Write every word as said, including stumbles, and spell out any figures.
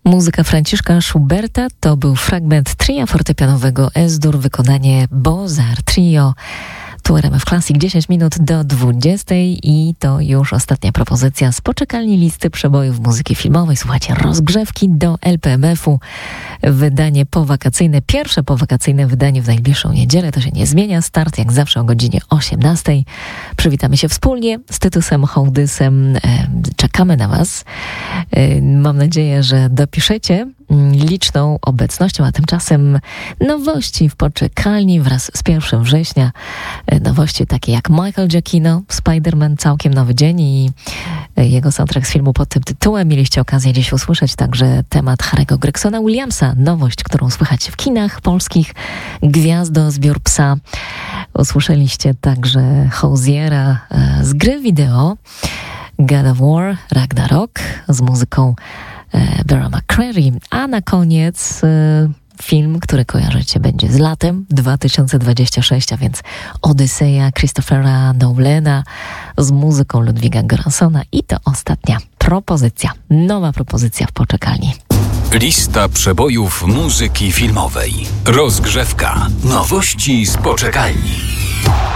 Muzyka Franciszka Schuberta to był fragment tria fortepianowego Es-dur, wykonanie Beaux-Arts Trio. Tu R M F Classic, dziesięć minut do dwudziestej i to już ostatnia propozycja z poczekalni listy przebojów muzyki filmowej. Słuchajcie, rozgrzewki do L P M F-u. Wydanie powakacyjne, pierwsze powakacyjne wydanie w najbliższą niedzielę. To się nie zmienia. Start jak zawsze o godzinie osiemnastej. Przywitamy się wspólnie z Tytusem Hołdysem. Czekamy na Was. Mam nadzieję, że dopiszecie liczną obecnością, a tymczasem nowości w poczekalni wraz z pierwszego września. Nowości takie jak Michael Giacchino, Spider-Man, całkiem nowy dzień i jego soundtrack z filmu pod tym tytułem. Mieliście okazję dziś usłyszeć także temat Harry'ego Gregsona Williamsa, nowość, którą słychać w kinach polskich, Gwiazdozbiór psa. Usłyszeliście także Hoziera z gry wideo God of War Ragnarok z muzyką Beara McCreary, a na koniec film, który kojarzycie będzie z latem dwa tysiące dwudziestym szóstym, a więc Odyseja Christophera Nolana z muzyką Ludwiga Göranssona i to ostatnia propozycja, nowa propozycja w poczekalni. Lista przebojów muzyki filmowej. Rozgrzewka. Nowości z poczekalni.